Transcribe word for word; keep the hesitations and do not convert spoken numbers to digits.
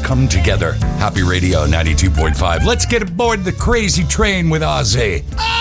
come together. Happy Radio ninety-two point five. Let's get aboard the crazy train with Ozzy.